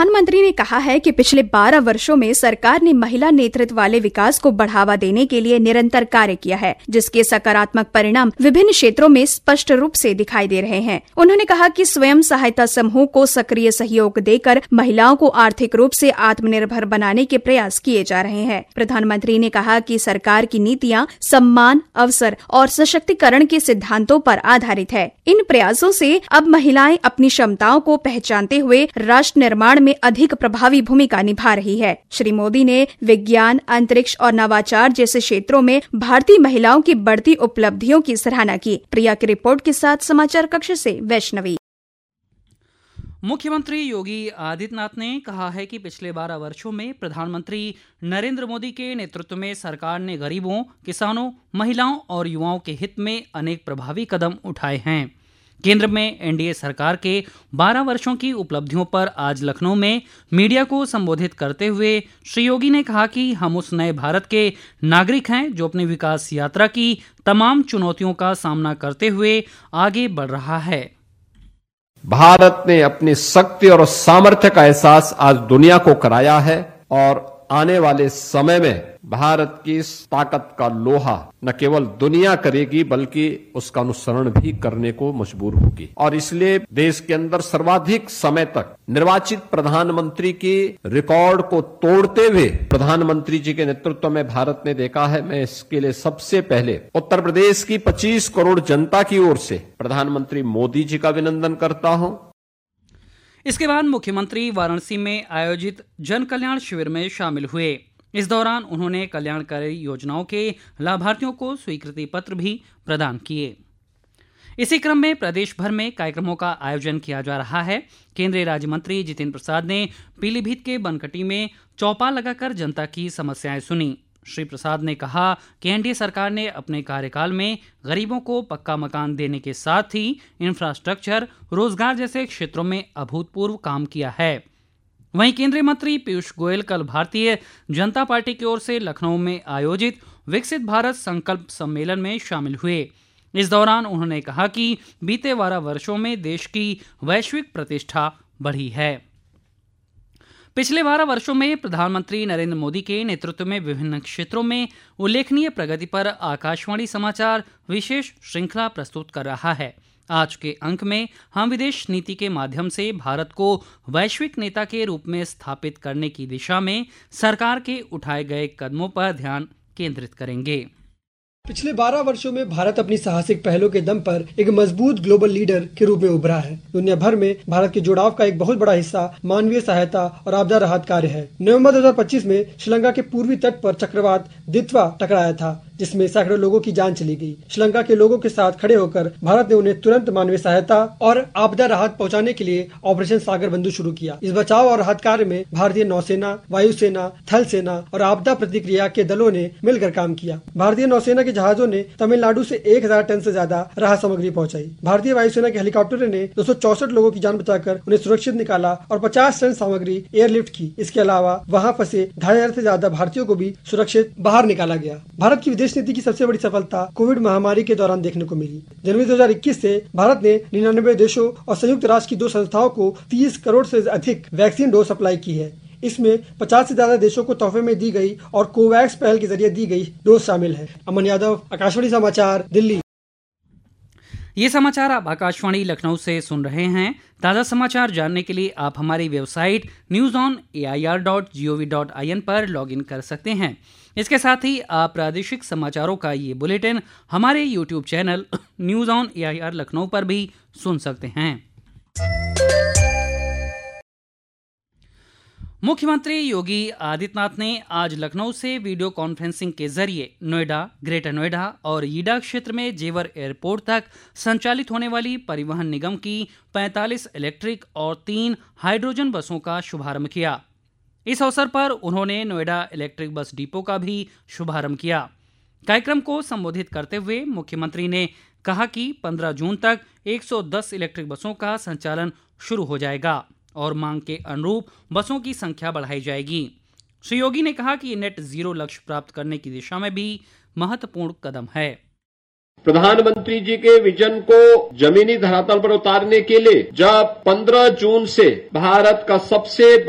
प्रधानमंत्री ने कहा है कि पिछले 12 वर्षों में सरकार ने महिला नेतृत्व वाले विकास को बढ़ावा देने के लिए निरंतर कार्य किया है, जिसके सकारात्मक परिणाम विभिन्न क्षेत्रों में स्पष्ट रूप से दिखाई दे रहे हैं। उन्होंने कहा कि स्वयं सहायता समूह को सक्रिय सहयोग देकर महिलाओं को आर्थिक रूप से आत्मनिर्भर बनाने के प्रयास किए जा रहे हैं। प्रधानमंत्री ने कहा कि सरकार की नीतियां सम्मान, अवसर और सशक्तिकरण के सिद्धांतों पर आधारित है। इन प्रयासों से अब महिलाएं अपनी क्षमताओं को पहचानते हुए राष्ट्र निर्माण में अधिक प्रभावी भूमिका निभा रही है। श्री मोदी ने विज्ञान, अंतरिक्ष और नवाचार जैसे क्षेत्रों में भारतीय महिलाओं की बढ़ती उपलब्धियों की सराहना की। प्रिया की रिपोर्ट के साथ समाचार कक्ष से वैष्णवी। मुख्यमंत्री योगी आदित्यनाथ ने कहा है कि पिछले 12 वर्षों में प्रधानमंत्री नरेंद्र मोदी के नेतृत्व में सरकार ने गरीबों, किसानों, महिलाओं और युवाओं के हित में अनेक प्रभावी कदम उठाए हैं। केंद्र में एनडीए सरकार के 12 वर्षों की उपलब्धियों पर आज लखनऊ में मीडिया को संबोधित करते हुए श्री योगी ने कहा कि हम उस नए भारत के नागरिक हैं जो अपनी विकास यात्रा की तमाम चुनौतियों का सामना करते हुए आगे बढ़ रहा है। भारत ने अपनी शक्ति और सामर्थ्य का एहसास आज दुनिया को कराया है और आने वाले समय में भारत की इस ताकत का लोहा न केवल दुनिया करेगी बल्कि उसका अनुसरण भी करने को मजबूर होगी। और इसलिए देश के अंदर सर्वाधिक समय तक निर्वाचित प्रधानमंत्री की रिकॉर्ड को तोड़ते हुए प्रधानमंत्री जी के नेतृत्व में भारत ने देखा है। मैं इसके लिए सबसे पहले उत्तर प्रदेश की 25 करोड़ जनता की ओर से प्रधानमंत्री मोदी जी का अभिनंदन करता हूं। इसके बाद मुख्यमंत्री वाराणसी में आयोजित जन कल्याण शिविर में शामिल हुए। इस दौरान उन्होंने कल्याणकारी योजनाओं के लाभार्थियों को स्वीकृति पत्र भी प्रदान किए। इसी क्रम में प्रदेश भर में कार्यक्रमों का आयोजन किया जा रहा है। केंद्रीय राज्य मंत्री जितेंद्र प्रसाद ने पीलीभीत के बनकटी में चौपाल लगाकर जनता की समस्याएं सुनी। श्री प्रसाद ने कहा कि एनडीए सरकार ने अपने कार्यकाल में गरीबों को पक्का मकान देने के साथ ही इंफ्रास्ट्रक्चर, रोजगार जैसे क्षेत्रों में अभूतपूर्व काम किया है। वहीं केंद्रीय मंत्री पीयूष गोयल कल भारतीय जनता पार्टी की ओर से लखनऊ में आयोजित विकसित भारत संकल्प सम्मेलन में शामिल हुए। इस दौरान उन्होंने कहा कि बीते 12 वर्षों में देश की वैश्विक प्रतिष्ठा बढ़ी है। पिछले 12 वर्षों में प्रधानमंत्री नरेंद्र मोदी के नेतृत्व में विभिन्न क्षेत्रों में उल्लेखनीय प्रगति पर आकाशवाणी समाचार विशेष श्रृंखला प्रस्तुत कर रहा है। आज के अंक में हम विदेश नीति के माध्यम से भारत को वैश्विक नेता के रूप में स्थापित करने की दिशा में सरकार के उठाए गए कदमों पर ध्यान केंद्रित करेंगे। पिछले 12 वर्षों में भारत अपनी साहसिक पहलों के दम पर एक मजबूत ग्लोबल लीडर के रूप में उभरा है। दुनिया भर में भारत के जुड़ाव का एक बहुत बड़ा हिस्सा मानवीय सहायता और आपदा राहत कार्य है। नवंबर 2025 में श्रीलंका के पूर्वी तट पर चक्रवात दित्वा टकराया था, जिसमें सैकड़ों लोगों की जान चली गई। श्रीलंका के लोगों के साथ खड़े होकर भारत ने उन्हें तुरंत मानवीय सहायता और आपदा राहत पहुंचाने के लिए ऑपरेशन सागर बंधु शुरू किया। इस बचाव और राहत कार्य में भारतीय नौसेना, वायुसेना, थल सेना और आपदा प्रतिक्रिया के दलों ने मिलकर काम किया। भारतीय नौसेना के जहाजों ने तमिलनाडु से 1000 टन से ज्यादा राहत सामग्री पहुंचाई। भारतीय वायुसेना के हेलीकॉप्टरों ने 264 लोगों की जान बचाकर उन्हें सुरक्षित निकाला और 50 टन सामग्री एयरलिफ्ट की। इसके अलावा वहां फंसे 2500 से ज्यादा भारतीयों को भी सुरक्षित बाहर निकाला गया। भारत की विदेश नीति की सबसे बड़ी सफलता कोविड महामारी के दौरान देखने को मिली। जनवरी 2021 से भारत ने 99 देशों और संयुक्त राष्ट्र की 2 संस्थाओं को 30 करोड़ से अधिक वैक्सीन डोज सप्लाई की है। इसमें 50 से ज्यादा देशों को तोहफे में दी गई और कोवैक्स पहल के जरिए दी गई डोज शामिल है। अमन यादव, आकाशवाणी समाचार, दिल्ली। ये समाचार आप आकाशवाणी लखनऊ से सुन रहे हैं। ताज़ा समाचार जानने के लिए आप हमारी वेबसाइट newsonair.gov.in पर लॉगिन कर सकते हैं। इसके साथ ही आप प्रादेशिक समाचारों का ये बुलेटिन हमारे YouTube channel news on AIR Lucknow पर भी सुन सकते हैं। मुख्यमंत्री योगी आदित्यनाथ ने आज लखनऊ से वीडियो कॉन्फ्रेंसिंग के जरिए नोएडा, ग्रेटर नोएडा और ईडा क्षेत्र में जेवर एयरपोर्ट तक संचालित होने वाली परिवहन निगम की 45 इलेक्ट्रिक और 3 हाइड्रोजन बसों का शुभारंभ किया। इस अवसर पर उन्होंने नोएडा इलेक्ट्रिक बस डिपो का भी शुभारंभ किया। कार्यक्रम को संबोधित करते हुए मुख्यमंत्री ने कहा कि 15 जून तक 110 इलेक्ट्रिक बसों का संचालन शुरू हो जाएगा और मांग के अनुरूप बसों की संख्या बढ़ाई जाएगी। श्री योगी ने कहा कि ये नेट जीरो लक्ष्य प्राप्त करने की दिशा में भी महत्वपूर्ण कदम है। प्रधानमंत्री जी के विजन को जमीनी धरातल पर उतारने के लिए जब 15 जून से भारत का सबसे